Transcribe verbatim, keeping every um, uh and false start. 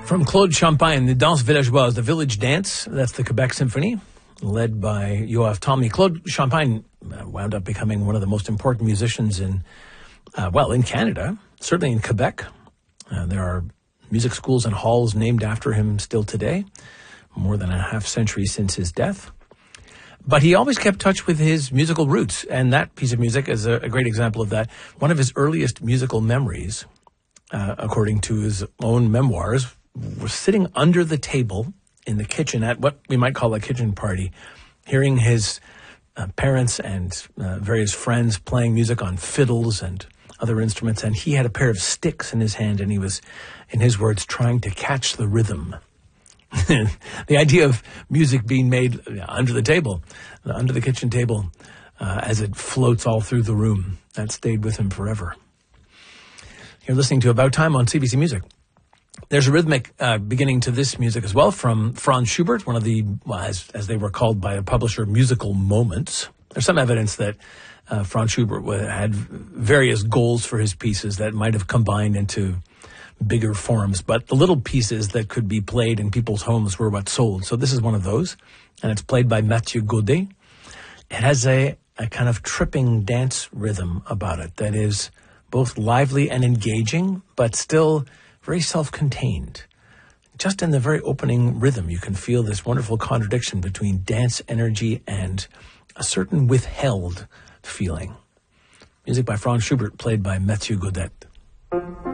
From Claude Champagne, the Danse Villageoise, the village dance, that's the Quebec Symphony, led by Yoav Talmy. Claude Champagne uh, wound up becoming one of the most important musicians in, uh, well, in Canada, certainly in Quebec. Uh, there are music schools and halls named after him still today, more than a half century since his death. But he always kept touch with his musical roots, and that piece of music is a, a great example of that. One of his earliest musical memories, uh, according to his own memoirs, was sitting under the table in the kitchen at what we might call a kitchen party, hearing his uh, parents and uh, various friends playing music on fiddles and other instruments, and he had a pair of sticks in his hand, and he was, in his words, trying to catch the rhythm. The idea of music being made under the table, under the kitchen table, uh, as it floats all through the room, that stayed with him forever. You're listening to About Time on C B C Music. There's a rhythmic uh, beginning to this music as well from Franz Schubert, one of the, well, as, as they were called by a publisher, musical moments. There's some evidence that uh, Franz Schubert had various goals for his pieces that might have combined into bigger forms, but the little pieces that could be played in people's homes were what sold. So this is one of those, and it's played by Mathieu Godet. It has a, a kind of tripping dance rhythm about it that is both lively and engaging, but still very self-contained. Just in the very opening rhythm, you can feel this wonderful contradiction between dance energy and a certain withheld feeling. Music by Franz Schubert, played by Mathieu Godet.